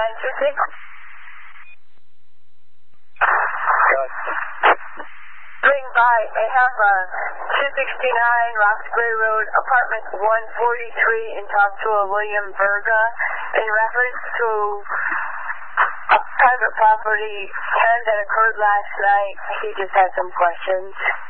926. Swing by. I have 269 Roxbury Road, apartment 143, and talk to a William Berga in reference to a private property crime that occurred last night. He just had some questions.